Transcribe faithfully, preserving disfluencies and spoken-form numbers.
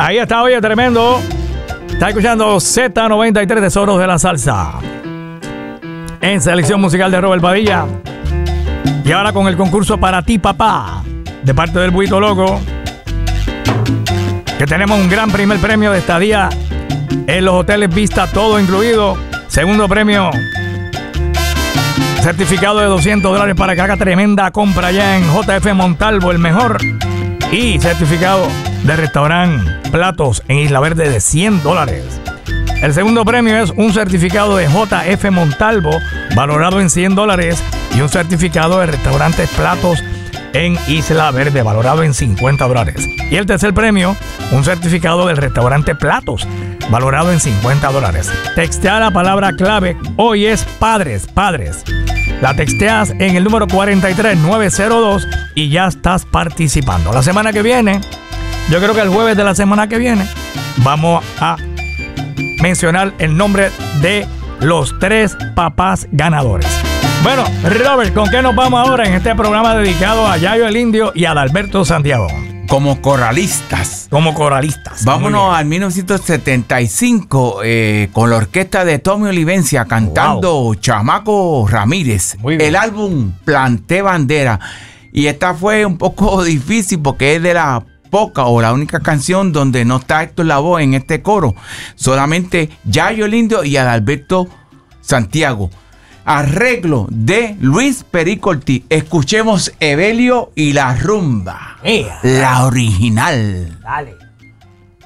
Ahí está, oye, tremendo. Está escuchando Z noventa y tres, Tesoros de la Salsa. En selección musical de Robert Padilla. Y ahora con el concurso Para Ti, Papá, de parte del Buito Loco, que tenemos un gran primer premio de estadía en los hoteles Vista, todo incluido. Segundo premio, certificado de doscientos dólares para que haga tremenda compra allá en J F Montalvo, el mejor. Y certificado de restaurante Platos en Isla Verde de cien dólares. El segundo premio es un certificado de J F Montalvo valorado en cien dólares y un certificado de restaurantes Platos en Isla Verde valorado en cincuenta dólares. Y el tercer premio, un certificado del restaurante Platos valorado en cincuenta dólares. Textea la palabra clave. Hoy es padres, padres. La texteas en el número cuarenta y tres nueve cero dos y ya estás participando. La semana que viene, yo creo que el jueves de la semana que viene, vamos a mencionar el nombre de los tres papás ganadores. Bueno, Robert, ¿con qué nos vamos ahora en este programa dedicado a Yayo el Indio y a Adalberto Santiago? Como coralistas. Como coralistas. Vámonos al mil novecientos setenta y cinco eh, con la orquesta de Tommy Olivencia cantando wow. Chamaco Ramírez. El álbum Planté Bandera. Y esta fue un poco difícil porque es de la poca o la única canción donde no está Héctor Lavoe en este coro. Solamente Yayo el Indio y Adalberto Santiago. Arreglo de Luis Perico Ortiz. Escuchemos Evelio y la rumba. Eh, la original. Dale.